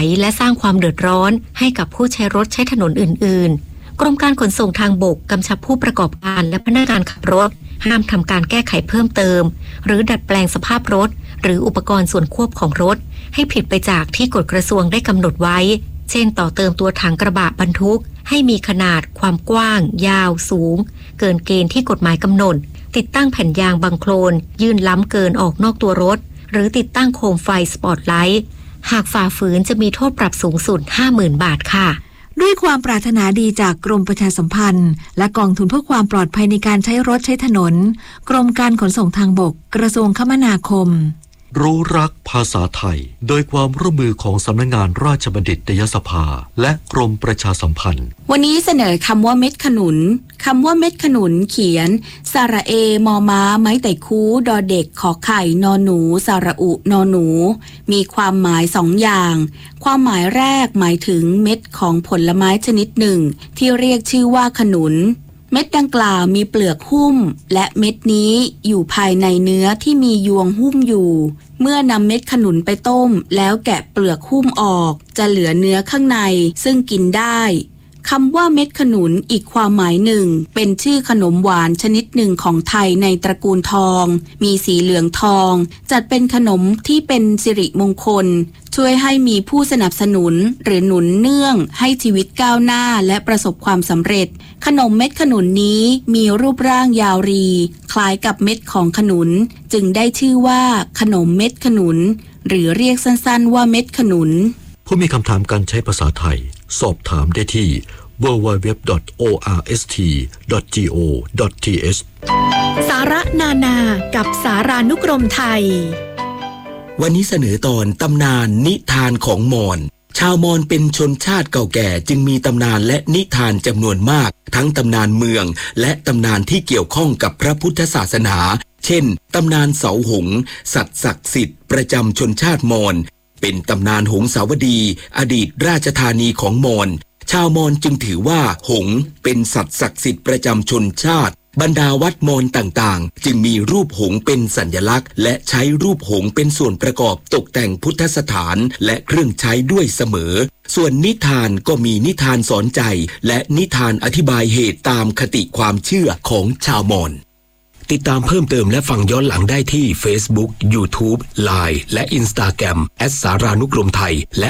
และสร้างความเดือดร้อนให้กับผู้ใช้รถใช้ถนนอื่นๆกรมการขนส่งทางบกกำชับผู้ประกอบการและพนักงานขับรถห้ามทำการแก้ไขเพิ่มเติมหรือดัดแปลงสภาพรถหรืออุปกรณ์ส่วนควบของรถให้ผิดไปจากที่กฎกระทรวงได้กำหนดไว้เช่นต่อเติมตัวถังกระบะบรรทุกให้มีขนาดความกว้างยาวสูงเกินเกณฑ์ที่กฎหมายกำหนดติดตั้งแผ่นยางบังโคลนยื่นล้ำเกินออกนอกตัวรถหรือติดตั้งโคมไฟสปอตไลท์หากฝ่าฝืนจะมีโทษปรับสูงสุด 50,000 บาทค่ะด้วยความปรารถนาดีจากกรมประชาสัมพันธ์และกองทุนเพื่อความปลอดภัยในการใช้รถใช้ถนนกรมการขนส่งทางบกกระทรวงคมนาคมรู้รักภาษาไทยโดยความร่วมมือของสำนักงานราชบัณฑิตยสภาและกรมประชาสัมพันธ์วันนี้เสนอคำว่าเม็ดขนุนคำว่าเม็ดขนุนเขียนสระเอมอม้าไม้ไต่คูดอเด็กขอไข่นอหนูสระอุนอหนูมีความหมายสองอย่างความหมายแรกหมายถึงเม็ดของผลไม้ชนิดหนึ่งที่เรียกชื่อว่าขนุนเม็ดดังกล่าวมีเปลือกหุ้มและเม็ดนี้อยู่ภายในเนื้อที่มียวงหุ้มอยู่เมื่อนำเม็ดขนุนไปต้มแล้วแกะเปลือกหุ้มออกจะเหลือเนื้อข้างในซึ่งกินได้คำว่าเม็ดขนุนอีกความหมายหนึ่งเป็นชื่อขนมหวานชนิดหนึ่งของไทยในตระกูลทองมีสีเหลืองทองจัดเป็นขนมที่เป็นสิริมงคลช่วยให้มีผู้สนับสนุนหรือหนุนเนื่องให้ชีวิตก้าวหน้าและประสบความสำเร็จขนมเม็ดขนุนนี้มีรูปร่างยาวรีคล้ายกับเม็ดของขนุนจึงได้ชื่อว่าขนมเม็ดขนุนหรือเรียกสั้นๆว่าเม็ดขนุนผู้มีคำถามการใช้ภาษาไทยสอบถามได้ที่ www.orst.go.th สาระนานากับสารานุกรมไทยวันนี้เสนอตอนตำนานนิทานของมอญชาวมอญเป็นชนชาติเก่าแก่จึงมีตำนานและนิทานจำนวนมากทั้งตำนานเมืองและตำนานที่เกี่ยวข้องกับพระพุทธศาสนาเช่นตำนานเสาหงส์สัตว์ศักดิ์สิทธิ์ประจำชนชาติมอญเป็นตำนานหงสาวดีอดีตราชธานีของมอญชาวมอญจึงถือว่าหงส์เป็นสัตว์ศักดิ์สิทธิ์ประจำชนชาติบรรดาวัดมอญต่างๆจึงมีรูปหงส์เป็นสัญลักษณ์และใช้รูปหงส์เป็นส่วนประกอบตกแต่งพุทธสถานและเครื่องใช้ด้วยเสมอส่วนนิทานก็มีนิทานสอนใจและนิทานอธิบายเหตุตามคติความเชื่อของชาวมอญติดตามเพิ่มเติมและฟังย้อนหลังได้ที่ Facebook, YouTube, Line และ Instagram @สารานุกรมไทยและ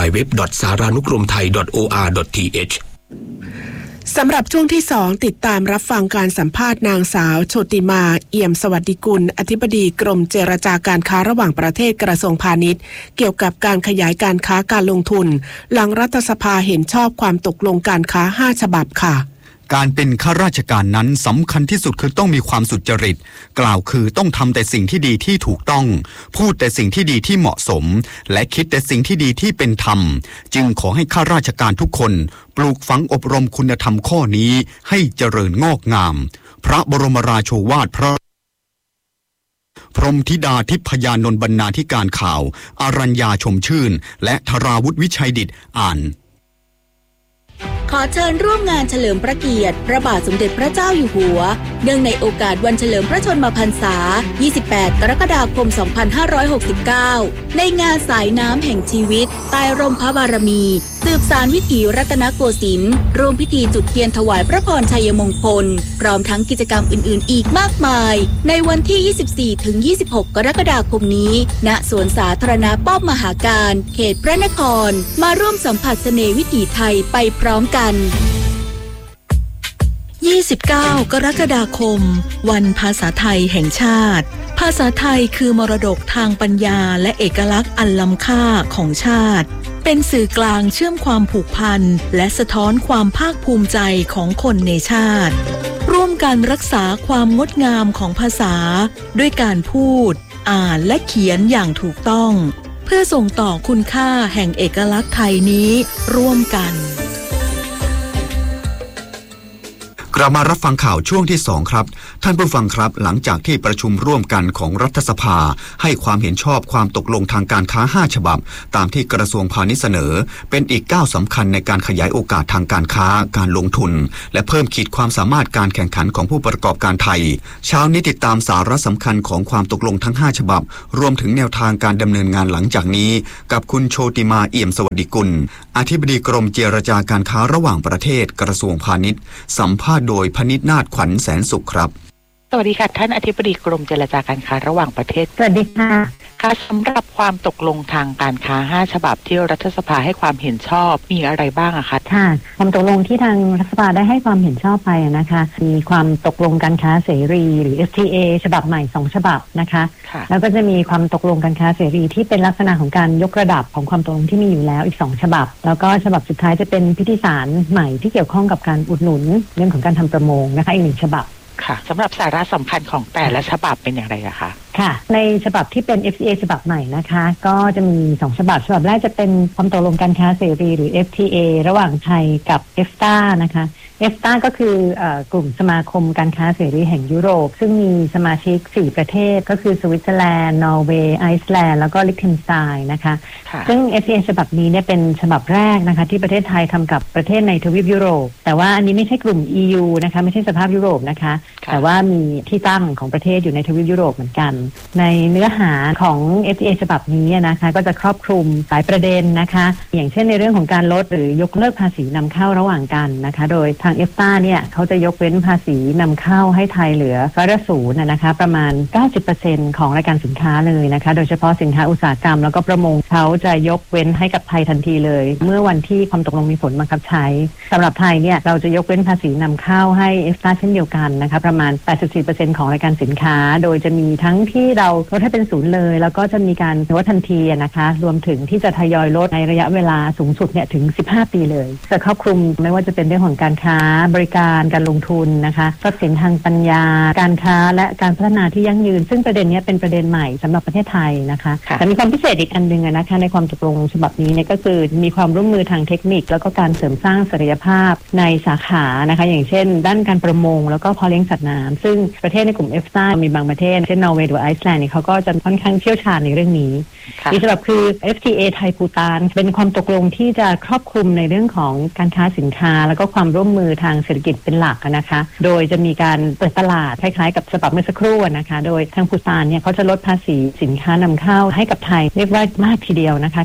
www.saranukromthai.or.th สำหรับช่วงที่2ติดตามรับฟังการสัมภาษณ์นางสาวโชติมาเอี่ยมสวัสดิกุลอธิบดีกรมเจรจาการค้าระหว่างประเทศกระทรวงพาณิชย์เกี่ยวกับการขยายการค้าการลงทุนหลังรัฐสภาเห็นชอบความตกลงการค้า5ฉบับค่ะการเป็นข้าราชการนั้นสำคัญที่สุดคือต้องมีความสุจริตกล่าวคือต้องทำแต่สิ่งที่ดีที่ถูกต้องพูดแต่สิ่งที่ดีที่เหมาะสมและคิดแต่สิ่งที่ดีที่เป็นธรรมจึงขอให้ข้าราชการทุกคนปลูกฝังอบรมคุณธรรมข้อนี้ให้เจริญงอกงามพระบรมราโชวาทพระพรหมธิดาทิพยานนท์บรรณาธิการข่าวอารัญญาชมชื่นและธราวุฒิวิชัยดิษฐ์อ่านขอเชิญร่วมงานเฉลิมพระเกียรติพระบาทสมเด็จพระเจ้าอยู่หัวเนื่องในโอกาสวันเฉลิมพระชนมพรรษา 28 กรกฎาคม 2569 ในงานสายน้ำแห่งชีวิตใต้ร่มพระบารมีสืบสานวิถีรัตนโกสินทร์ร่วมพิธีจุดเทียนถวายพระพรชัยมงคลพร้อมทั้งกิจกรรมอื่นๆอีกมากมายในวันที่ 24-26 กรกฎาคมนี้ณสวนสาธารณะป้อมมหาการเขตพระนครมาร่วมสัมผัสเสน่ห์วิถีไทยไปพร้อมกัน 29 กรกฎาคมวันภาษาไทยแห่งชาติภาษาไทยคือมรดกทางปัญญาและเอกลักษณ์อันล้ำค่าของชาติเป็นสื่อกลางเชื่อมความผูกพันและสะท้อนความภาคภูมิใจของคนในชาติร่วมกันรักษาความงดงามของภาษาด้วยการพูดอ่านและเขียนอย่างถูกต้องเพื่อส่งต่อคุณค่าแห่งเอกลักษณ์ไทยนี้ร่วมกันกกลับมารับฟังข่าวช่วงที่2ครับท่านผู้ฟังครับหลังจากที่ประชุมร่วมกันของรัฐสภาให้ความเห็นชอบความตกลงทางการค้า5ฉบับตามที่กระทรวงพาณิชย์เสนอเป็นอีกก้าวสำคัญในการขยายโอกาสทางการค้าการลงทุนและเพิ่มขีดความสามารถการแข่งขันของผู้ประกอบการไทยเช้านี้ติดตามสาระสำคัญของความตกลงทั้ง5ฉบับรวมถึงแนวทางการดำเนินงานหลังจากนี้กับคุณโชติมาเอี่ยมสวัสดิกุลอธิบดีกรมเจรจาการค้าระหว่างประเทศกระทรวงพาณิชย์สัมภาษณ์โดยพนิษฐ์นาฏขวัญแสนสุขครับสวัสดีค่ะท่านอธิบดีกรมเจรจาการค้าระหว่างประเทศสวัสดีค่ะค่ะสำหรับความตกลงทางการค้า5ฉบับที่รัฐสภาให้ความเห็นชอบมีอะไรบ้างอะคะค่ะความตกลงที่ทางรัฐสภาได้ให้ความเห็นชอบไปนะคะมีความตกลงการค้าเสรีหรือ FTA ฉบับใหม่2ฉบับนะคะแล้วก็จะมีความตกลงการค้าเสรีที่เป็นลักษณะของการยกระดับของความตกลงที่มีอยู่แล้วอีก2ฉบับแล้วก็ฉบับสุดท้ายจะเป็นพิธีสารใหม่ที่เกี่ยวข้องกับการอุดหนุนเรื่องของการทำประมงนะคะอีก1ฉบับค่ะสำหรับสาระสำคัญของแต่ละฉบับเป็นอย่างไรอะคะค่ะในฉบับที่เป็น FTA ฉบับใหม่นะคะก็จะมี2ฉบับฉบับแรกจะเป็นความตกลงการค้าเสรีหรือ FTA ระหว่างไทยกับ EFTA นะคะ EFTA ก็คือกลุ่มสมาคมการค้าเสรีแห่งยุโรปซึ่งมีสมาชิก4ประเทศก็คือสวิตเซอร์แลนด์นอร์เวย์ไอซ์แลนด์แล้วก็ลิเทนสไตน์นะคะซึ่ง FTA ฉบับนี้เนี่ยเป็นฉบับแรกนะคะที่ประเทศไทยทำกับประเทศในทวีปยุโรปแต่ว่าอันนี้ไม่ใช่กลุ่ม EU นะคะไม่ใช่สภาพยุโรปนะคะแต่ว่ามีที่ตั้งของประเทศอยู่ในทวีปยุโรปเหมือนกันในเนื้อหาของ FTA ฉบับนี้นะคะก็จะครอบคลุมหลายประเด็นนะคะอย่างเช่นในเรื่องของการลดหรือยกเลิกภาษีนำเข้าระหว่างกันนะคะโดยทาง EFTA เนี่ยเขาจะยกเว้นภาษีนำเข้าให้ไทยเหลือ0%นะคะประมาณ 90% ของรายการสินค้าเลยนะคะโดยเฉพาะสินค้าอุตสาหกรรมแล้วก็ประมงเขาจะยกเว้นให้กับไทยทันทีเลยเมื่อวันที่ความตกลงมีผลบังคับใช้สำหรับไทยเนี่ยเราจะยกเว้นภาษีนำเข้าให้ EFTA เช่นเดียวกันนะคะประมาณ 84% ของรายการสินค้าโดยจะมีทั้งที่เราลดให้เป็น0เลยแล้วก็จะมีการลดทันทีนะคะรวมถึงที่จะทยอยลดในระยะเวลาสูงสุดเนี่ยถึง15ปีเลยจะครอบคลุมไม่ว่าจะเป็นเรื่องของการค้าบริการการลงทุนนะคะทรัพย์สินทางปัญญาการค้าและการพัฒนาที่ยั่งยืนซึ่งประเด็นนี้เป็นประเด็นใหม่สำหรับประเทศไทยนะคะแต่มีความพิเศษอีกอันนึงนะคะในความตกลงฉบับนี้เนี่ยก็คือมีความร่วมมือทางเทคนิคแล้วก็การเสริมสร้างศักยภาพในสาขานะคะอย่างเช่นด้านการประมงแล้วก็เพาะเลี้ยงสัตว์น้ำซึ่งประเทศในกลุ่ม EFTA มีบางประเทศเช่นนอร์เวย์หรือไอซ์แลนด์เนี่ยเขาก็จะค่อนข้างเชี่ยวชาญในเรื่องนี้อีกฉบับคือ FTA ไทยภูฏานเป็นความตกลงที่จะครอบคลุมในเรื่องของการค้าสินค้าแล้วก็ความร่วมมือทางเศรษฐกิจเป็นหลักนะคะโดยจะมีการเปิดตลาดคล้ายๆกับฉบับเมื่อสักครู่นะคะโดยทางภูฏานเนี่ยเขาจะลดภาษีสินค้านำเข้าให้กับไทยเรียกว่ามากทีเดียวนะคะ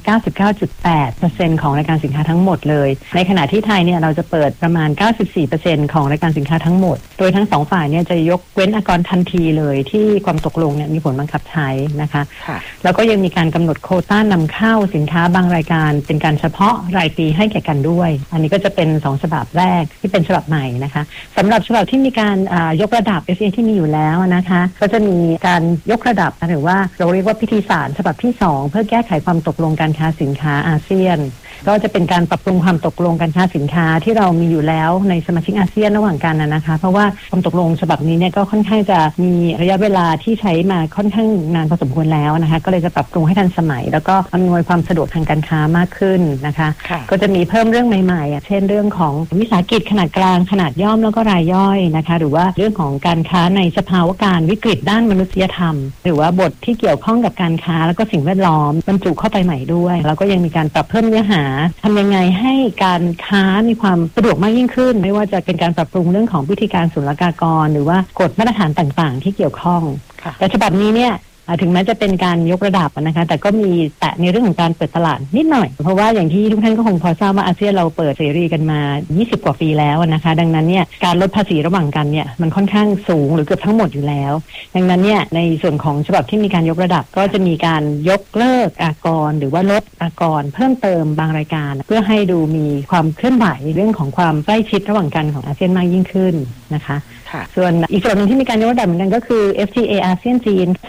99.8% ของรายการสินค้าทั้งหมดเลยในขณะที่ไทยเนี่ยเราจะเปิดประมาณ 94% ของรายการสินค้าทั้งหมดโดยทั้งสองฝ่ายเนี่ยจะยกเว้นอากรทันทีเลยที่ความตกลงเนี่ยมีผลบังคับใช้นะคะแล้วก็ยังมีการกำหนดโควต้านำเข้าสินค้าบางรายการเป็นการเฉพาะรายปีให้แก่กันด้วยอันนี้ก็จะเป็น2ฉบับแรกที่เป็นฉบับใหม่นะคะสำหรับฉบับที่มีการยกระดับ FTA ที่มีอยู่แล้วนะคะก็จะมีการยกระดับหรือว่าเราเรียกว่าพิธีสารฉบับที่2เพื่อแก้ไขความตกลงการค้าสินค้าอาเซียนก็จะเป็นการปรับปรุงความตกลงการค้าสินค้าที่เรามีอยู่แล้วในสมาชิกอาเซียนระหว่างกันนะคะเพราะว่าความตกลงฉบับนี้เนี่ยก็ค่อนข้างจะมีระยะเวลาที่ใช้มาค่อนข้างนานพอสมควรแล้วนะคะก็เลยจะปรับปรุงให้ทันสมัยแล้วก็อำนวยความสะดวกทางการค้ามากขึ้นนะคะก็จะมีเพิ่มเรื่องใหม่ๆเช่นเรื่องของวิสาหกิจขนาดกลางขนาดย่อมแล้วก็รายย่อยนะคะหรือว่าเรื่องของการค้าในสภาวะการวิกฤตด้านมนุษยธรรมหรือว่าบทที่เกี่ยวข้องกับการค้าแล้วก็สิ่งแวดล้อมบรรจุเข้าไปใหม่ด้วยแล้วก็ยังมีการปรับเพิ่มเนื้อหาทำยังไงให้การค้ามีความสะดวกมากยิ่งขึ้นไม่ว่าจะเป็นการปรับปรุงเรื่องของวิธีการศุลกากรหรือว่ากฎมาตรฐานต่างๆที่เกี่ยวข้องแต่ฉบับนี้เนี่ยถึงแม้จะเป็นการยกระดับนะคะแต่ก็มีแตะในเรื่องของการเปิดตลาดนิดหน่อยเพราะว่าอย่างที่ทุกท่านก็คงพอทราบว่าอาเซียนเราเปิดเสรีกันมา20กว่าปีแล้วนะคะดังนั้นเนี่ยการลดภาษีระหว่างกันเนี่ยมันค่อนข้างสูงหรือเกือบทั้งหมดอยู่แล้วดังนั้นเนี่ยในส่วนของฉบับที่มีการยกระดับก็จะมีการยกเลิกอากรหรือว่าลดอากรเพิ่มเติมบางรายการเพื่อให้ดูมีความเคลื่อนไหวเรื่องของความใกล้ชิดระหว่างกันของอาเซียนมากยิ่งขึ้นนะคะส่วนอีกส่วนหนึ่งที่มีการยกระดับเหมือนกันก็คือ FTA อาเซียนจีนฉบับนี้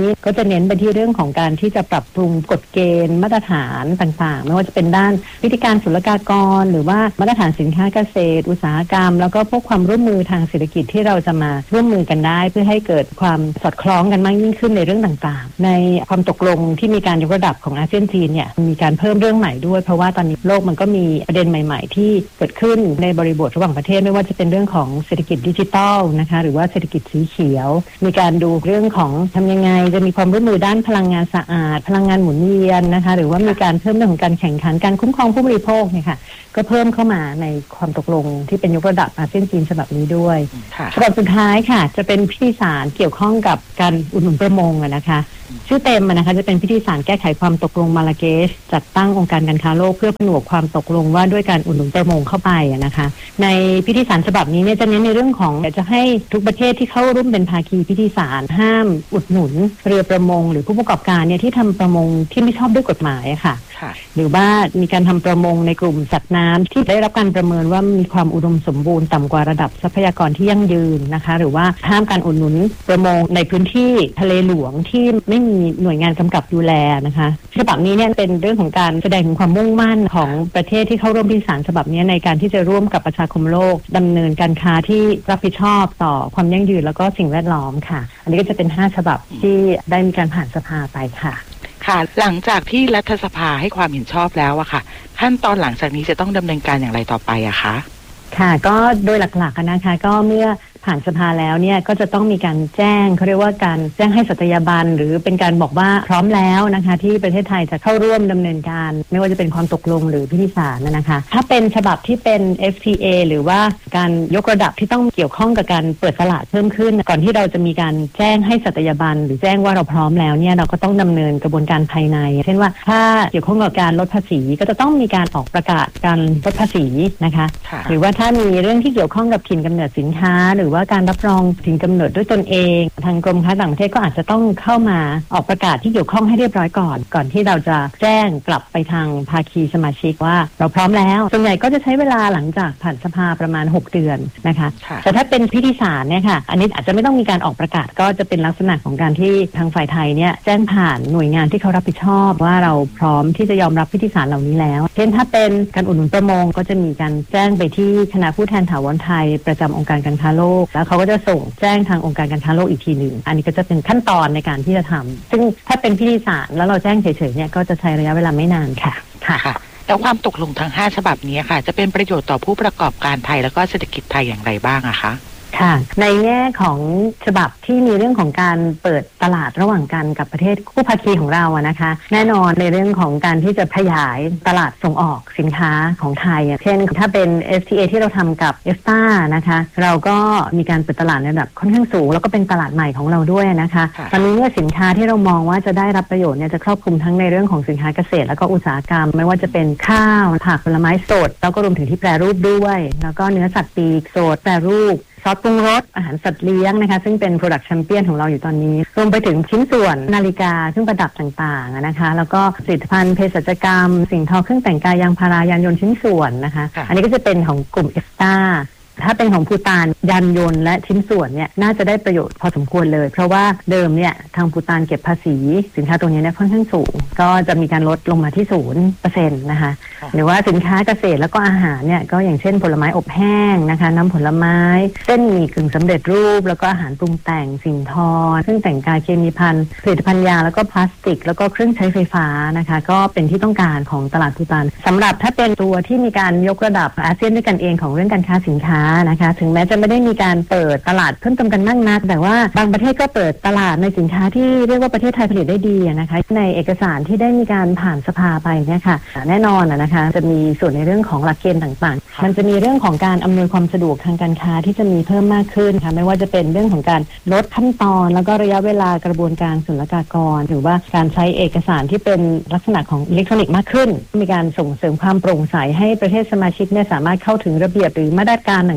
ก็จะเน้นไปที่เรื่องของการที่จะปรับปรุงกฎเกณฑ์มาตรฐานต่างๆไม่ว่าจะเป็นด้านวิธีการศุลกากรหรือว่ามาตรฐานสินค้าเกษตรอุตสาหกรรมแล้วก็พวกความร่วมมือทางเศรษฐกิจที่เราจะมาร่วมมือกันได้เพื่อให้เกิดความสอดคล้องกันมากยิ่งขึ้นในเรื่องต่างๆในความตกลงที่มีการยกระดับของอาเซียนจีนเนี่ยมีการเพิ่มเรื่องใหม่ด้วยเพราะว่าตอนนี้โลกมันก็มีประเด็นใหม่ๆที่เกิดขึ้นในบริบทระหว่างประเทศไม่ว่าจะเป็นเรื่องของเศรษฐกิจดิจิทัลนะคะหรือว่าเศรษฐกิจสีเขียวมีการดูเรื่องของทำยังไงจะมีความร่วมมือด้านพลังงานสะอาดพลังงานหมุนเวียนนะคะหรือว่ามีการเพิ่มเรื่องของการแข่งขันการคุ้มครองผู้บริโภคเนี่ยค่ะก็เพิ่มเข้ามาในความตกลงที่เป็นยกระดับอาเซียนจีนฉบับนี้ด้วยฉบับสุดท้ายค่ะจะเป็นพิธีสารเกี่ยวข้องกับการอุดหนุนประมงนะคะชื่อเต็มนะคะจะเป็นพิธีสารแก้ไขความตกลงมาราเกชจัดตั้งองค์การการค้าโลกเพื่อผนวกความตกลงว่าด้วยการอุดหนุนประมงเข้าไปนะคะในพิธีสารฉบับนี้เนี่ยจะเน้นในเรื่องของจะให้ทุกประเทศที่เข้าร่วมเป็นภาคีพิธีสารห้ามอุดหนุนเรือประมงหรือผู้ประกอบการเนี่ยที่ทำประมงที่ไม่ชอบด้วยกฎหมายค่ะหรือว่ามีการทำประมงในกลุ่มสัตว์น้ำที่ได้รับการประเมินว่ามีความอุดมสมบูรณ์ต่ำกว่าระดับทรัพยากรที่ยั่งยืนนะคะหรือว่าห้ามการอุดหนุนประมงในพื้นที่ทะเลหลวงที่ไม่มีหน่วยงานกำกับดูแลนะคะฉบับนี้เนี่ยเป็นเรื่องของการแสดงถึงความมุ่งมั่นของประเทศที่เข้าร่วมพิธีสารฉบับนี้ในการที่จะร่วมกับประชาคมโลกดำเนินการค้าที่รับผิดชอบต่อความยั่งยืนแล้วก็สิ่งแวดล้อมค่ะอันนี้ก็จะเป็น5ฉบับที่ได้มีการผ่านสภาไปค่ะค่ะหลังจากที่รัฐสภาให้ความเห็นชอบแล้วอะค่ะขั้นตอนหลังจากนี้จะต้องดำเนินการอย่างไรต่อไปอะคะค่ะก็โดยหลักๆนะคะก็เมื่อผ่านสภาแล้วเนี่ยก็จะต้องมีการแจ้งเขาเรียกว่าการแจ้งให้สัตยาบันหรือเป็นการบอกว่าพร้อมแล้วนะคะที่ประเทศไทยจะเข้าร่วมดำเนินการไม่ว่าจะเป็นความตกลงหรือพิธีสารนะคะถ้าเป็นฉบับที่เป็น FTA หรือว่าการยกระดับที่ต้องเกี่ยวข้องกับการเปิดตลาดเพิ่มขึ้นก่อนที่เราจะมีการแจ้งให้สัตยาบันหรือแจ้งว่าเราพร้อมแล้วเนี่ยเราก็ต้องดำเนินกระบวนการภายในเช่นว่าถ้าเกี่ยวข้องกับการลดภาษีก็จะต้องมีการออกประกาศการลดภาษีนะคะหรือว่าถ้ามีเรื่องที่เกี่ยวข้องกับถิ่นกำเนิดสินค้าหรือว่าการรับรองถิ่นกำเนิดด้วยตนเองทางกรมค้าต่างประเทศก็อาจจะต้องเข้ามาออกประกาศที่เกี่ยวข้องให้เรียบร้อยก่อนที่เราจะแจ้งกลับไปทางภาคีสมาชิกว่าเราพร้อมแล้วส่วนใหญ่ก็จะใช้เวลาหลังจากผ่านสภาประมาณ6เดือนนะคะแต่ถ้าเป็นพิธีสารเนี่ยค่ะอันนี้อาจจะไม่ต้องมีการออกประกาศก็จะเป็นลักษณะของการที่ทางฝ่ายไทยเนี่ยแจ้งผ่านหน่วยงานที่เขารับผิดชอบว่าเราพร้อมที่จะยอมรับพิธีสารเหล่านี้แล้วเช่นถ้าเป็นการอุดหนุนประมงก็จะมีการแจ้งไปที่คณะผู้แทนถาวรไทยประจำองค์การการค้าโลกแล้วเขาก็จะส่งแจ้งทางองค์การการค้าโลกอีกทีหนึ่งอันนี้ก็จะเป็นขั้นตอนในการที่จะทำซึ่งถ้าเป็นพิธีสารแล้วเราแจ้งเฉยๆเนี่ยก็จะใช้ระยะเวลาไม่นานค่ะแล้วความตกลงทั้ง5ฉบับนี้ค่ะจะเป็นประโยชน์ต่อผู้ประกอบการไทยแล้วก็เศรษฐกิจไทยอย่างไรบ้างอะคะค่ะในแง่ของฉบับที่มีเรื่องของการเปิดตลาดระหว่างกันกับประเทศคู่ภาคีของเราอะนะคะแน่นอนในเรื่องของการที่จะขยายตลาดส่งออกสินค้าของไทยเช่นถ้าเป็น FTA ที่เราทำกับ EFTA นะคะเราก็มีการเปิดตลาดในระดับค่อนข้างสูงแล้วก็เป็นตลาดใหม่ของเราด้วยนะคะตอนนี้เนี่ยสินค้าที่เรามองว่าจะได้รับประโยชน์เนี่ยจะครอบคลุมทั้งในเรื่องของสินค้าเกษตรแล้วก็อุตสาหกรรมไม่ว่าจะเป็นข้าวผักผลไม้สดแล้วก็รวมถึงที่แปรรูปด้วยแล้วก็เนื้อสัตว์ปีกสดแปรรูปซอสปรุงรสอาหารสัตว์เลี้ยงนะคะซึ่งเป็น Product Champion ของเราอยู่ตอนนี้รวมไปถึงชิ้นส่วนนาฬิกาเครื่องประดับต่างๆนะคะแล้วก็ผลิตภัณฑ์เภสัชกรรมสิ่งทอเครื่องแต่งกายยางพารายานยนต์ชิ้นส่วนนะคะอันนี้ก็จะเป็นของกลุ่ม EFTA ถ้าเป็นของภูฏานยานยนต์และชิ้นส่วนเนี่ยน่าจะได้ประโยชน์พอสมควรเลยเพราะว่าเดิมเนี่ยทางภูฏานเก็บภาษีสินค้าตรงนี้เนี่ยค่อนข้างสูงก็จะมีการลดลงมาที่ 0% นะคะหรือว่าสินค้าเกษตรแล้วก็อาหารเนี่ยก็อย่างเช่นผลไม้อบแห้งนะคะน้ำผลไม้เส้นหมี่กึ่งสำเร็จรูปแล้วก็อาหารปรุงแต่งสิ่งทอเครื่องแต่งกายเคมีภัณฑ์ผลิตภัณฑ์ยาแล้วก็พลาสติกแล้วก็เครื่องใช้ไฟฟ้านะคะก็เป็นที่ต้องการของตลาดภูฏานสำหรับถ้าเป็นตัวที่มีการยกระดับอาเซียนด้วยกันเองของเรื่องการค้าสินค้านะคะถึงแม้จะไม่ได้มีการเปิดตลาดเพิ่มเติมกันมากนักแต่ว่าบางประเทศก็เปิดตลาดในสินค้าที่เรียกว่าประเทศไทยผลิตได้ดีนะคะในเอกสารที่ได้มีการผ่านสภาไปเนี่ยค่ะแน่นอนนะคะจะมีส่วนในเรื่องของหลักเกณฑ์ต่างๆมันจะมีเรื่องของการอำนวยความสะดวกทางการค้าที่จะมีเพิ่มมากขึ้นค่ะไม่ว่าจะเป็นเรื่องของการลดขั้นตอนแล้วก็ระยะเวลากระบวนการศุลกากรหรือว่าการใช้เอกสารที่เป็นลักษณะของอิเล็กทรอนิกส์มากขึ้นมีการส่งเสริมความโปร่งใสให้ประเทศสมาชิกเนี่ยสามารถเข้าถึงระเบียบหรือมาตรการต่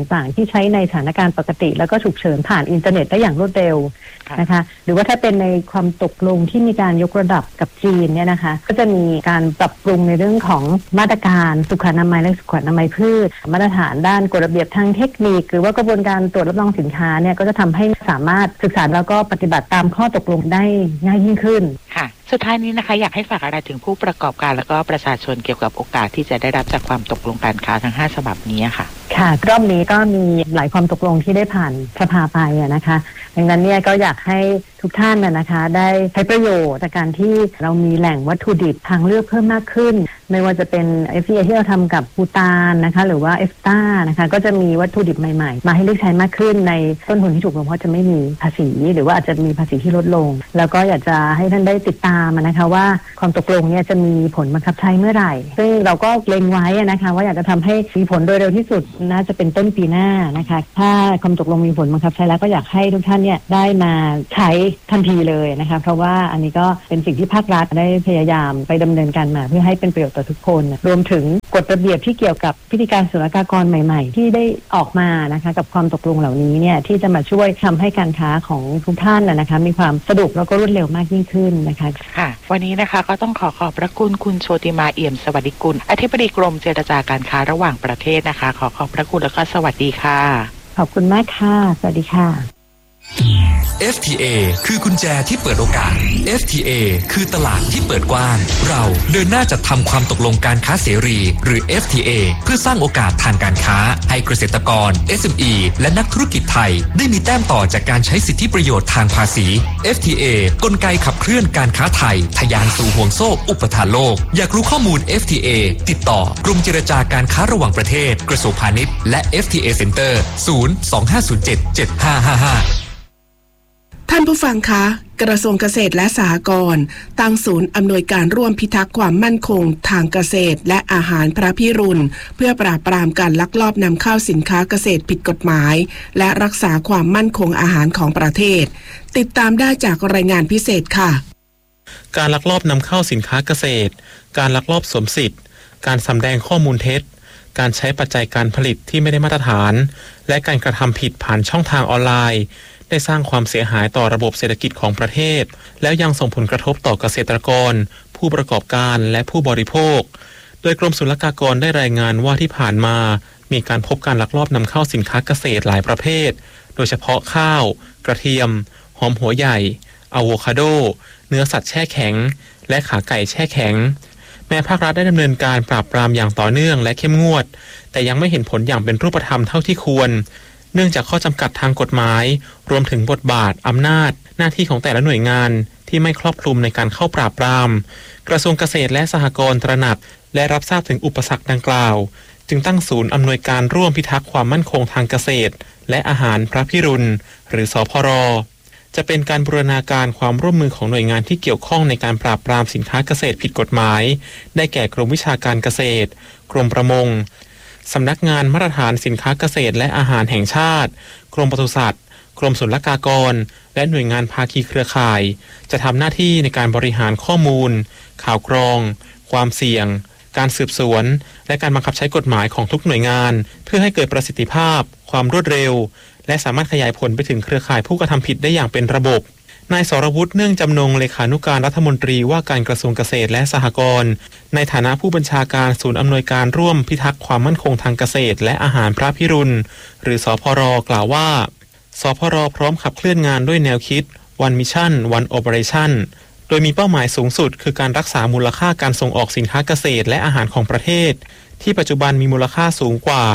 ต่างๆที่ใช้ในสถานการณ์ปกติแล้วก็ฉุกเฉินผ่านอินเทอร์เน็ตได้อย่างรวดเร็วนะคะหรือว่าถ้าเป็นในความตกลงที่มีการยกระดับกับจีนเนี่ยนะคะก็จะมีการปรับปรุงในเรื่องของมาตรการสุขอนามัยและสุขอนามัยพืชมาตรฐานด้านกฎระเบียบทางเทคนิคหรือว่ากระบวนการตรวจรับรองสินค้าเนี่ยก็จะทำให้สามารถศึกษาแล้วก็ปฏิบัติตามข้อตกลงได้ง่ายยิ่งขึ้นค่ะสุดท้ายนี้นะคะอยากให้ฝากอะไรถึงผู้ประกอบการแล้วก็ประชาชนเกี่ยวกับโอกาสที่จะได้รับจากความตกลงการค้าทั้ง5ฉบับนี้ค่ะค่ะรอบนี้ก็มีหลายความตกลงที่ได้ผ่านสภาไปนะคะดังนั้นเนี่ยก็อยากให้ทุกท่านนะคะได้ใช้ประโยชน์จากการที่เรามีแหล่งวัตถุดิบทางเลือกเพิ่มมากขึ้นไม่ว่าจะเป็น FTA ที่เราทำกับภูฏานนะคะหรือว่า EFTA นะคะก็จะมีวัตถุดิบใหม่ๆมาให้เลือกใช้มากขึ้นในต้นทุนที่ถูกลงเพราะจะไม่มีภาษีหรือว่าอาจจะมีภาษีที่ลดลงแล้วก็อยากจะให้ท่านได้ติดตามนะคะว่าความตกลงเนี่ยจะมีผลบังคับใช้เมื่อไหร่ซึ่งเราก็เล็งไว้นะคะว่าอยากจะทำให้มีผลโดยเร็วที่สุดน่าจะเป็นต้นปีหน้านะคะถ้าความตกลงมีผลบังคับใช้แล้วก็อยากให้ทุกท่านเนี่ยได้มาใช้ทันทีเลยนะคะเพราะว่าอันนี้ก็เป็นสิ่งที่ภาครัฐได้พยายามไปดำเนินการมาเพื่อให้เป็นประโยชน์ต่อทุกคนรวมถึงกฎระเบียบที่เกี่ยวกับพิธีการศุลกากรใหม่ๆที่ได้ออกมานะคะกับความตกลงเหล่านี้เนี่ยที่จะมาช่วยทำให้การค้าของทุกท่านนะคะมีความสะดวกแล้วก็รวดเร็วมากยิ่งขึ้นนะคะค่ะวันนี้นะคะก็ต้องขอบพระคุณคุณโชติมาเอี่ยมสวัสดิกุลอธิบดีกรมเจรจาการค้าระหว่างประเทศนะคะขอบพระคุณแล้วก็สวัสดีค่ะขอบคุณมากค่ะสวัสดีค่ะ FTA คือกุญแจที่เปิดโอกาส FTA คือตลาดที่เปิดกว้างเราเดินหน้าจัดทำความตกลงการค้าเสรีหรือ FTA เพื่อสร้างโอกาสทางการค้าให้เกษตรกร SME และนักธุรกิจไทยได้มีแต้มต่อจากการใช้สิทธิประโยชน์ทางภาษี FTA กลไกขับเคลื่อนการค้าไทยทะยานสู่ห่วงโซ่อุปทานโลกอยากรู้ข้อมูล FTA ติดต่อกรมเจรจาการค้าระหว่างประเทศกระทรวงพาณิชย์และ FTA Center 025077555 ท่านผู้ฟังคะกระทรวงเกษตรและสหกรณ์ตั้งศูนย์อำนวยการร่วมพิทักษ์ความมั่นคงทางเกษตรและอาหารพระพิรุณเพื่อปราบปรามการลักลอบนำเข้าสินค้าเกษตรผิดกฎหมายและรักษาความมั่นคงอาหารของประเทศติดตามได้จากรายงานพิเศษค่ะการลักลอบนำเข้าสินค้าเกษตรการลักลอบสวมสิทธิ์การสำแดงข้อมูลเท็จการใช้ปัจจัยการผลิตที่ไม่ได้มาตรฐานและการกระทำผิดผ่านช่องทางออนไลน์ได้สร้างความเสียหายต่อระบบเศรษฐกิจของประเทศแล้วยังส่งผลกระทบต่อเกษตรกรผู้ประกอบการและผู้บริโภคโดยกรมศุลกากรได้รายงานว่าที่ผ่านมามีการพบการลักลอบนำเข้าสินค้าเกษตรหลายประเภทโดยเฉพาะข้าวกระเทียมหอมหัวใหญ่อะโวคาโดเนื้อสัตว์แช่แข็งและขาไก่แช่แข็งแม้ภาครัฐได้ดำเนินการปราบปรามอย่างต่อเนื่องและเข้มงวดแต่ยังไม่เห็นผลอย่างเป็นรูปธรรมเท่าที่ควรเนื่องจากข้อจำกัดทางกฎหมายรวมถึงบทบาทอำนาจหน้าที่ของแต่ละหน่วยงานที่ไม่ครอบคลุมในการเข้าปราบปรามกระทรวงเกษตรและสหกรณ์ตระหนักและรับทราบถึงอุปสรรคดังกล่าวจึงตั้งศูนย์อำนวยการร่วมพิทักษ์ความมั่นคงทางเกษตรและอาหารพระพิรุณหรือสพร.จะเป็นการบูรณาการความร่วมมือของหน่วยงานที่เกี่ยวข้องในการปราบปรามสินค้าเกษตรผิดกฎหมายได้แก่กรมวิชาการเกษตรกรมประมงสำนักงานมาตรฐานสินค้าเกษตรและอาหารแห่งชาติกรมปศุสัตว์กรมศุลกากรและหน่วยงานภาคีเครือข่ายจะทำหน้าที่ในการบริหารข้อมูลข่าวกรองความเสี่ยงการสืบสวนและการบังคับใช้กฎหมายของทุกหน่วยงานเพื่อให้เกิดประสิทธิภาพความรวดเร็วและสามารถขยายผลไปถึงเครือข่ายผู้กระทำผิดได้อย่างเป็นระบบนายสรวุฒิเนื่องจำนงเลขานุการรัฐมนตรีว่าการกระทรวงเกษตรและสหกรณ์ในฐานะผู้บัญชาการศูนย์อำนวยการร่วมพิทักษ์ความมั่นคงทางเกษตรและอาหารพระพิรุณหรือสพร.กล่าวว่าสพร.พร้อมขับเคลื่อนงานด้วยแนวคิด One Mission One Operation โดยมีเป้าหมายสูงสุดคือการรักษามูลค่าการส่งออกสินค้าเกษตรและอาหารของประเทศที่ปัจจุบันมีมูลค่าสูงกว่า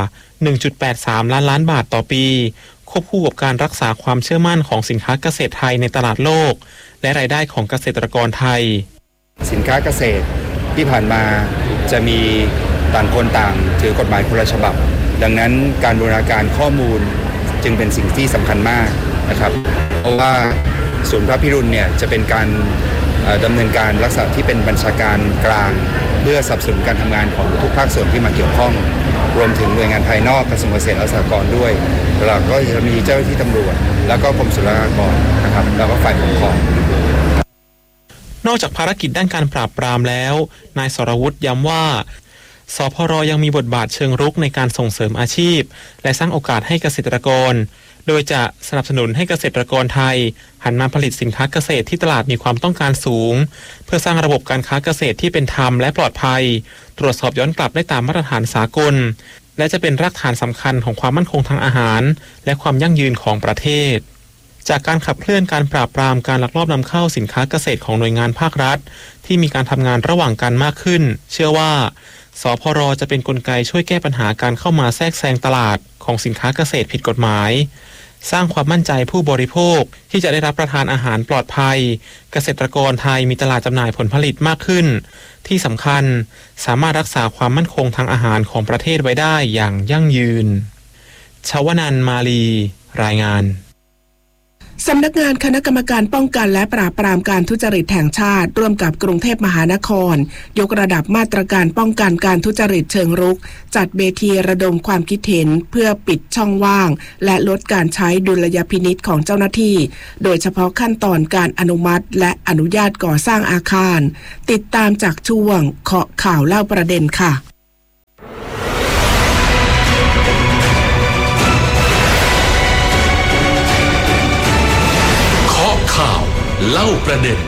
1.83 ล้านบาทต่อปีควบคู่กับการรักษาความเชื่อมั่นของสินค้าเกษตรไทยในตลาดโลกและรายได้ของเกษตรกรไทยสินค้าเกษตรที่ผ่านมาจะมีต่างคนต่างถือกฎหมายคนละฉบับดังนั้นการบูรณาการข้อมูลจึงเป็นสิ่งที่สำคัญมากนะครับเพราะว่าศูนย์พระพิรุณเนี่ยจะเป็นการดำเนินการลักษณะที่เป็นบัญชาการกลางเพื่อสนับสนุนการทำงานของทุกภาคส่วนที่มาเกี่ยวข้องรวมถึงหน่วยงานภายนอกกระทรวงเกษตรและสหกรณ์ด้วยแล้วก็จะมีเจ้าหน้าที่ตำรวจแล้วก็กรมศุลกากรนะครับแล้วก็ฝ่ายปกครองนอกจากภารกิจด้านการปราบปรามแล้วนายสรวุฒิย้ำว่าสพร.ยังมีบทบาทเชิงรุกในการส่งเสริมอาชีพและสร้างโอกาสให้เกษตรกรโดยจะสนับสนุนให้เกษตรกรไทยหันมาผลิตสินค้าเกษตรที่ตลาดมีความต้องการสูงเพื่อสร้างระบบการค้าเกษตรที่เป็นธรรมและปลอดภัยตรวจสอบย้อนกลับได้ตามมาตรฐานสากลและจะเป็นรากฐานสำคัญของความมั่นคงทางอาหารและความยั่งยืนของประเทศจากการขับเคลื่อนการปราบปรามการลักลอบนำเข้าสินค้าเกษตรของหน่วยงานภาครัฐที่มีการทำงานระหว่างกันมากขึ้นเชื่อว่าสพร.จะเป็นกลไกช่วยแก้ปัญหาการเข้ามาแทรกแซงตลาดของสินค้าเกษตรผิดกฎหมายสร้างความมั่นใจผู้บริโภคที่จะได้รับประทานอาหารปลอดภัยเกษตรกรไทยมีตลาดจำหน่ายผลผลิตมากขึ้นที่สำคัญสามารถรักษาความมั่นคงทางอาหารของประเทศไว้ได้อย่างยั่งยืนชวนันท์มาลีรายงานสำนักงานคณะกรรมการป้องกันและปราบปรามการทุจริตแห่งชาติร่วมกับกรุงเทพมหานครยกระดับมาตรการป้องกันการทุจริตเชิงรุกจัดเวทีระดมความคิดเห็นเพื่อปิดช่องว่างและลดการใช้ดุลยพินิจของเจ้าหน้าที่โดยเฉพาะขั้นตอนการอนุมัติและอนุญาตก่อสร้างอาคารติดตามจากช่วงเคาะข่าวเล่าประเด็นค่ะข่าวเล่าประเด็น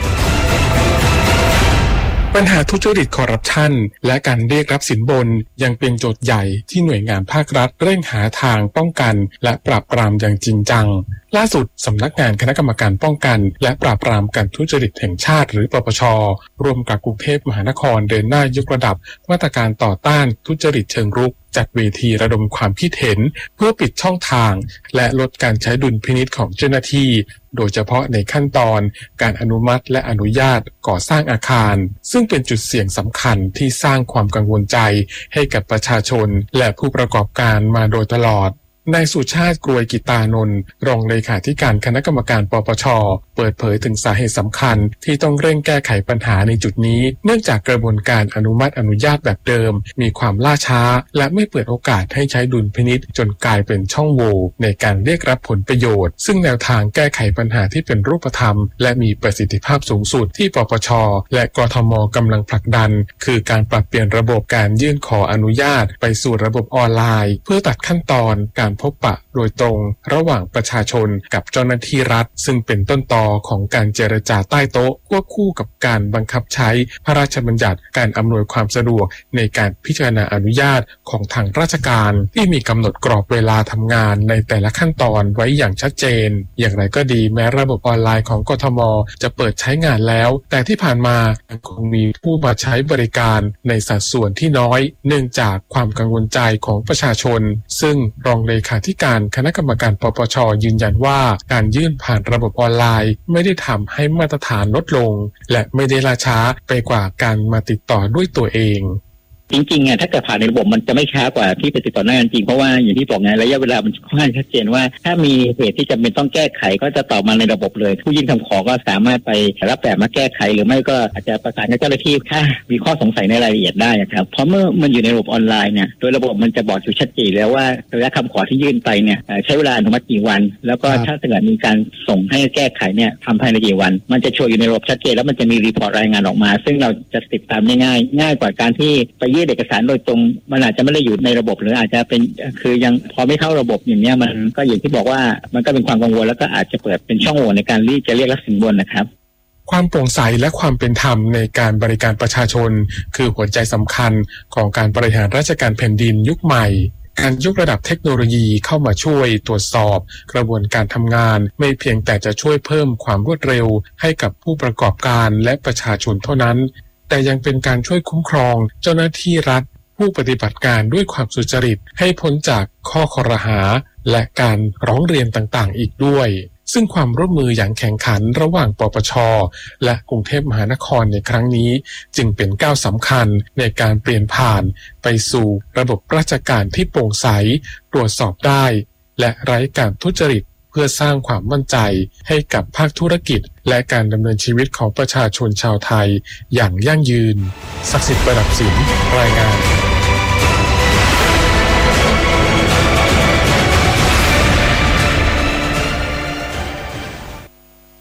ปัญหาทุจริตคอร์รัปชันและการเรียกรับสินบนยังเป็นโจทย์ใหญ่ที่หน่วยงานภาครัฐเร่งหาทางป้องกันและปราบปรามอย่างจริงจังล่าสุดสำนักงานคณะกรรมการป้องกันและปราบปรามการทุจริตแห่งชาติหรือปปช.ร่วมกับกรุงเทพมหานครเดินหน้ายกระดับมาตรการต่อต้านทุจริตเชิงรุกจัดเวทีระดมความคิดเห็นเพื่อปิดช่องทางและลดการใช้ดุลพินิจของเจ้าหน้าที่โดยเฉพาะในขั้นตอนการอนุมัติและอนุญาตก่อสร้างอาคารซึ่งเป็นจุดเสี่ยงสำคัญที่สร้างความกังวลใจให้กับประชาชนและผู้ประกอบการมาโดยตลอดนายสุชาติกรวยกิตานนท์รองเลขาธิการคณะกรรมการปปช.เปิดเผยถึงสาเหตุสำคัญที่ต้องเร่งแก้ไขปัญหาในจุดนี้เนื่องจากกระบวนการอนุมัติอนุญาตแบบเดิมมีความล่าช้าและไม่เปิดโอกาสให้ใช้ดุลพินิจจนกลายเป็นช่องโหว่ในการเรียกรับผลประโยชน์ซึ่งแนวทางแก้ไขปัญหาที่เป็นรูปธรรมและมีประสิทธิภาพสูงสุดที่ปปช.และกทม.กำลังผลักดันคือการปรับเปลี่ยนระบบการยื่นขออนุญาตไปสู่ระบบออนไลน์เพื่อตัดขั้นตอนการพบปะโดยตรงระหว่างประชาชนกับเจ้าหน้าที่รัฐซึ่งเป็นต้นตอของการเจรจาใต้โต๊ะควบคู่กับการบังคับใช้พระราชบัญญัติการอำนวยความสะดวกในการพิจารณาอนุญาตของทางราชการที่มีกำหนดกรอบเวลาทำงานในแต่ละขั้นตอนไว้อย่างชัดเจนอย่างไรก็ดีแม้ระบบออนไลน์ของกทม.จะเปิดใช้งานแล้วแต่ที่ผ่านมายังคงมีผู้มาใช้บริการในสัดส่วนที่น้อยเนื่องจากความกังวลใจของประชาชนซึ่งรองเลขาธิการคณะกรรมการปปช.ยืนยันว่าการยื่นผ่านระบบออนไลน์ไม่ได้ทำให้มาตรฐานลดลงและไม่ได้ล่าช้าไปกว่าการมาติดต่อด้วยตัวเองจริงๆถ้าเกิดผ่านในระบบมันจะไม่ช้ากว่าที่ไปติดต่อหน้างานจริงเพราะว่าอย่างที่บอกไงระยะเวลามันค่อนข้างชัดเจนว่าถ้ามีเหตุที่จำเป็นต้องแก้ไขก็จะตอบมาในระบบเลยผู้ยื่นคำขอก็สามารถไปรับแบบมาแก้ไขหรือไม่ก็อาจจะประสานกับเจ้าหน้าที่ถ้ามีข้อสงสัยในรายละเอียดได้ครับเพราะเมื่อมันอยู่ในระบบออนไลน์เนี่ยโดยระบบมันจะบอกอยู่ชัดเจนแล้วว่าระยะคำขอที่ยื่นไปเนี่ยใช้เวลาอนุมัติกี่วันแล้วก็ถ้าเกิดมีการส่งให้แก้ไขเนี่ยทำภายในกี่วันมันจะโชว์อยู่ในระบบชัดเจนแล้วมันจะมีรีพอร์ตรายงานออกมาซึ่งเราจะติดตามได้ง่ายกว่าการที่ไปยื่นเอกสารโดยตรงมันอาจจะไม่ได้อยู่ในระบบหรืออาจจะเป็นคือยังพอไม่เข้าระบบอย่างเนี้ยมันก็อย่างที่บอกว่ามันก็เป็นความกังวลแล้วก็อาจจะเปิดเป็นช่องโหว่ในการที่จะเรียกรับสินบนนะครับความโปร่งใสและความเป็นธรรมในการบริการประชาชนคือหัวใจสำคัญของการบริหารราชการแผ่นดินยุคใหม่การยกระดับเทคโนโลยีเข้ามาช่วยตรวจสอบกระบวนการทำงานไม่เพียงแต่จะช่วยเพิ่มความรวดเร็วให้กับผู้ประกอบการและประชาชนเท่านั้นแต่ยังเป็นการช่วยคุ้มครองเจ้าหน้าที่รัฐผู้ปฏิบัติการด้วยความสุจริตให้พ้นจากข้อครหาและการร้องเรียนต่างๆอีกด้วยซึ่งความร่วมมืออย่างแข่งขันระหว่างปปช.และกรุงเทพมหานครในครั้งนี้จึงเป็นก้าวสำคัญในการเปลี่ยนผ่านไปสู่ระบบราชการที่โปร่งใสตรวจสอบได้และไร้การทุจริตเพื่อสร้างความมั่นใจให้กับภาคธุรกิจและการดำเนินชีวิตของประชาชนชาวไทยอย่างยั่งยืนศักดิ์สิทธิ์ประดับศิลป์รายงานท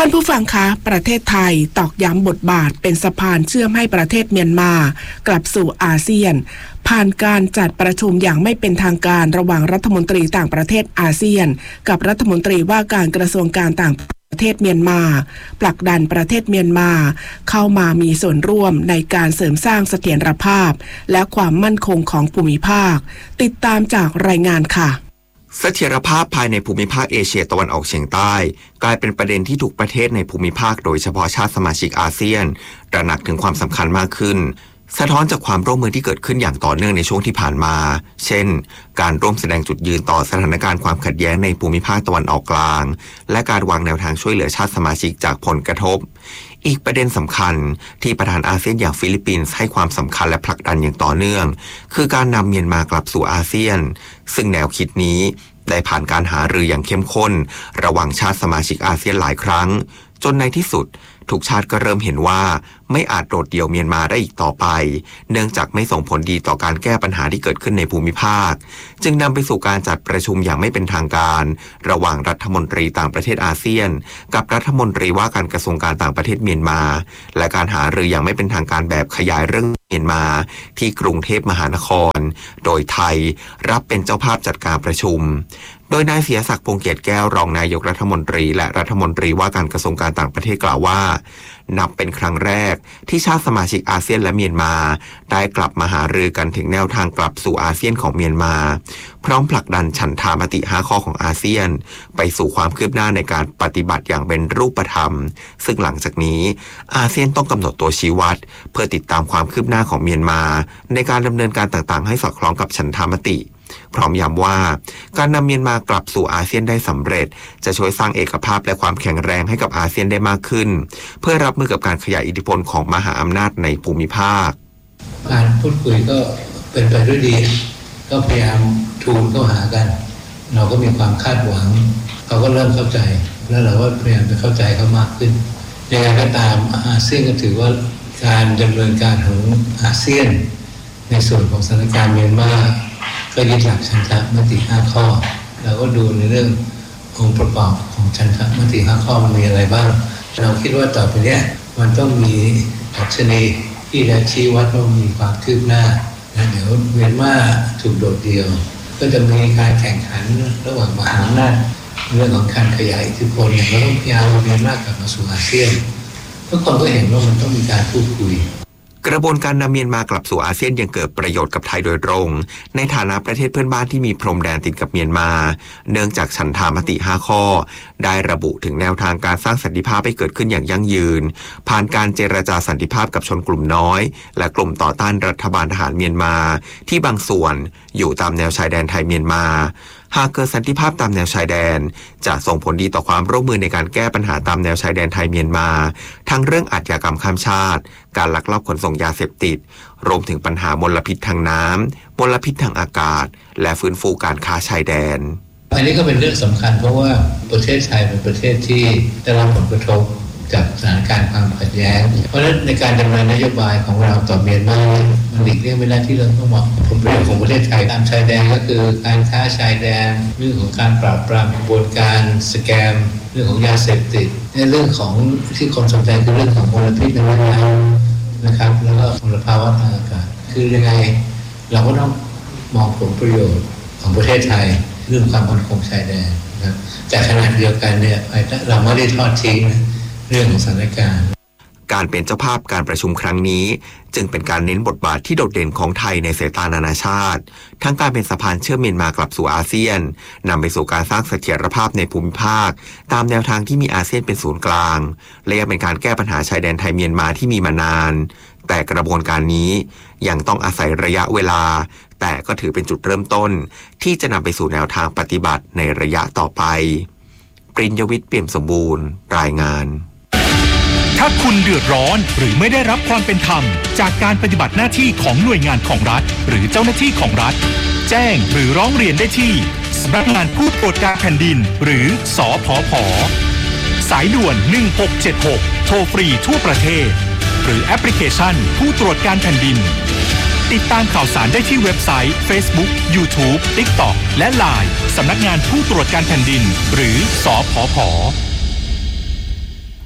ท่านผู้ฟังคะประเทศไทยตอกย้ำบทบาทเป็นสะพานเชื่อมให้ประเทศเมียนมากลับสู่อาเซียนผ่านการจัดประชุมอย่างไม่เป็นทางการระหว่างรัฐมนตรีต่างประเทศอาเซียนกับรัฐมนตรีว่าการกระทรวงการต่างประเทศเมียนมาผลักดันประเทศเมียนมาเข้ามามีส่วนร่วมในการเสริมสร้างเสถียรภาพและความมั่นคงของภูมิภาคติดตามจากรายงานค่ะเสถียรภาพภายในภูมิภาคเอเชียตะวันออกเฉียงใต้กลายเป็นประเด็นที่ทุกประเทศในภูมิภาคโดยเฉพาะชาติสมาชิกอาเซียนตระหนักถึงความสำคัญมากขึ้นสะท้อนจากความร่วมมือที่เกิดขึ้นอย่างต่อเนื่องในช่วงที่ผ่านมาเช่นการร่วมแสดงจุดยืนต่อสถานการณ์ความขัดแย้งในภูมิภาคตะวันออกกลางและการวางแนวทางช่วยเหลือชาติสมาชิกจากผลกระทบอีกประเด็นสำคัญที่ประธานอาเซียนอย่างฟิลิปปินส์ให้ความสำคัญและผลักดันอย่างต่อเนื่องคือการนำเมียนมากลับสู่อาเซียนซึ่งแนวคิดนี้ได้ผ่านการหารืออย่างเข้มข้นระหว่างชาติสมาชิกอาเซียนหลายครั้งจนในที่สุดทุกชาติก็เริ่มเห็นว่าไม่อาจโดดเดี่ยวเมียนมาได้อีกต่อไปเนื่องจากไม่ส่งผลดีต่อการแก้ปัญหาที่เกิดขึ้นในภูมิภาคจึงนำไปสู่การจัดประชุมอย่างไม่เป็นทางการระหว่างรัฐมนตรีต่างประเทศอาเซียนกับรัฐมนตรีว่าการกระทรวงการต่างประเทศเมียนมาและการหารืออย่างไม่เป็นทางการแบบขยายเรื่องเมียนมาที่กรุงเทพมหานครโดยไทยรับเป็นเจ้าภาพจัดการประชุมโดยนายเสียศักดิ์พงษ์เกียรติแก้วรองนายกรัฐมนตรีและรัฐมนตรีว่าการกระทรวงการต่างประเทศกล่าวว่านับเป็นครั้งแรกที่ชาติสมาชิกอาเซียนและเมียนมาได้กลับมาหารือกันถึงแนวทางกลับสู่อาเซียนของเมียนมาพร้อมผลักดันฉันทามติ5ข้อของอาเซียนไปสู่ความคืบหน้าในการปฏิบัติอย่างเป็นรูปธรรมซึ่งหลังจากนี้อาเซียนต้องกำหนดตัวชี้วัดเพื่อติดตามความคืบหน้าของเมียนมาในการดำเนินการต่างๆให้สอดคล้องกับฉันทามติพร้อมย้ำว่าการนำเมียนมากลับสู่อาเซียนได้สำเร็จจะช่วยสร้างเอกภาพและความแข็งแรงให้กับอาเซียนได้มากขึ้นเพื่อรับมือกับการขยายอิทธิพลของมหาอำนาจในภูมิภาคการพูดคุยก็เป็นไปด้วยดีก็พยายามทูลเข้าหากันเราก็มีความคาดหวังเขาก็เริ่มเข้าใจแล้วเราก็พยายามจะเข้าใจเขามากขึ้นยังไงก็ตามอาเซียนก็ถือว่าการดำเนินการของอาเซียนในส่วนของสถานการณ์เมียนมาก็ยึดหลักฉันทามติ5ข้อเราก็ดูในเรื่ององค์ประกอบของฉันทามติ5ข้อมันมีอะไรบ้างเราคิดว่าต่อไปเนี้ยมันต้องมีดัชนีที่จะชี้วัดว่ามีความคืบหน้าและเดี๋ยวเมียนมาถูกโดดเดี่ยวก็จะมีการแข่งขันระหว่างมหาอำนาจเรื่องของการขยายอิทธิพลเนี่ยเราต้องพยายามเมียนมากลับมาสู่อาเซียนทุกคนก็เห็นว่ามันต้องมีการพูดคุยกระบวนการนำเมียนมากลับสู่อาเซียนยังเกิดประโยชน์กับไทยโดยตรงในฐานะประเทศเพื่อนบ้านที่มีพรมแดนติดกับเมียนมาเนื่องจากฉันทามติ5ข้อได้ระบุถึงแนวทางการสร้างสันติภาพให้เกิดขึ้นอย่างยั่งยืนผ่านการเจรจาสันติภาพกับชนกลุ่มน้อยและกลุ่มต่อต้านรัฐบาลทหารเมียนมาที่บางส่วนอยู่ตามแนวชายแดนไทยเมียนมาหากเกิดสันติภาพตามแนวชายแดนจะส่งผลดีต่อความร่วมมือในการแก้ปัญหาตามแนวชายแดนไทยเมียนมาทั้งเรื่องอาชญากรรมข้ามชาติการลักลอบขนส่งยาเสพติดรวมถึงปัญหามลพิษทางน้ำมลพิษทางอากาศและฟื้นฟูการค้าชายแดนอันนี้ก็เป็นเรื่องสำคัญเพราะว่าประเทศไทยเป็นประเทศที่ได้รับผลกระทบจากสถานการณ์ความขัดแย้งเพราะฉะนั้นในการดำเนินนโยบายของเราต่อเมียนมามันหลีกเลี่ยงไม่ได้ที่เราต้องมองผลประโยชน์ของประเทศไทยตามชายแดนก็คือการค้าชายแดนเรื่องของการปราบปรามกระบวนการสแกมเรื่องของยาเสพติดในเรื่องของที่คนสนใจคือเรื่องของมลพิษในแม่น้ำนะครับแล้วก็มลภาวะทางอากาศคือยังไงเราก็ต้องมองผลประโยชน์ของประเทศไทยเรื่องความมั่นคงชายแดนนะครับแต่ขณะเดียวกันเนี่ยเราไม่ได้ทอดทิ้งเรื่องของสถานการณ์การเป็นเจ้าภาพการประชุมครั้งนี้จึงเป็นการเน้นบทบาทที่โดดเด่นของไทยในสายตานานาชาติทั้งการเป็นสะพานเชื่อมเมียนมากลับสู่อาเซียนนำไปสู่การสร้างเสถียรภาพในภูมิภาคตามแนวทางที่มีอาเซียนเป็นศูนย์กลางและยังเป็นการแก้ปัญหาชายแดนไทยเมียนมาที่มีมานานแต่กระบวนการนี้ยังต้องอาศัยระยะเวลาแต่ก็ถือเป็นจุดเริ่มต้นที่จะนำไปสู่แนวทางปฏิบัติในระยะต่อไปปริญญวิทย์ เปี่ยมสมบูรณ์รายงานถ้าคุณเดือดร้อนหรือไม่ได้รับความเป็นธรรมจากการปฏิบัติหน้าที่ของหน่วยงานของรัฐหรือเจ้าหน้าที่ของรัฐแจ้งหรือร้องเรียนได้ที่สำนักงานผู้ตรวจการแผ่นดินหรือสผผ.สายด่วน1676โทรฟรีทั่วประเทศหรือแอปพลิเคชันผู้ตรวจการแผ่นดินติดตามข่าวสารได้ที่เว็บไซต์ Facebook YouTube TikTok และ LINE สำนักงานผู้ตรวจการแผ่นดินหรือสผผ.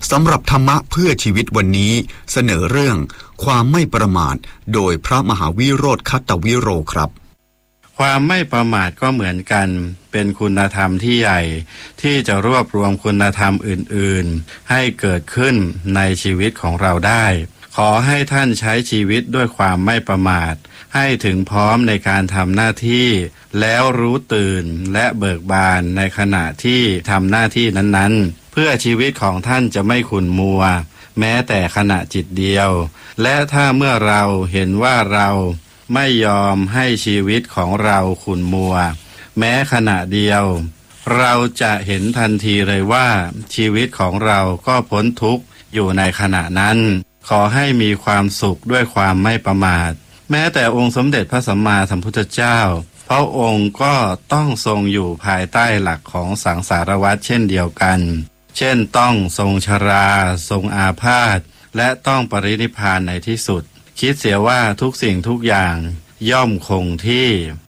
สำหรับธรรมะเพื่อชีวิตวันนี้เสนอเรื่องความไม่ประมาทโดยพระมหาวิโรจน์คัตตวิโรครับความไม่ประมาทก็เหมือนกันเป็นคุณธรรมที่ใหญ่ที่จะรวบรวมคุณธรรมอื่นๆให้เกิดขึ้นในชีวิตของเราได้ขอให้ท่านใช้ชีวิตด้วยความไม่ประมาทให้ถึงพร้อมในการทำหน้าที่แล้วรู้ตื่นและเบิกบานในขณะที่ทำหน้าที่นั้นๆเพื่อชีวิตของท่านจะไม่ขุ่นมัวแม้แต่ขณะจิตเดียวและถ้าเมื่อเราเห็นว่าเราไม่ยอมให้ชีวิตของเราขุ่นมัวแม้ขณะเดียวเราจะเห็นทันทีเลยว่าชีวิตของเราก็พ้นทุกข์อยู่ในขณะนั้นขอให้มีความสุขด้วยความไม่ประมาทแม้แต่องค์สมเด็จพระสัมมาสัมพุทธเจ้าพระองค์ก็ต้องทรงอยู่ภายใต้หลักของสังสารวัฏเช่นเดียวกันเช่นต้องทรงชราทรงอาพาธและต้องปรินิพพานในที่สุดคิดเสียว่าทุกสิ่งทุกอย่างย่อมคงที่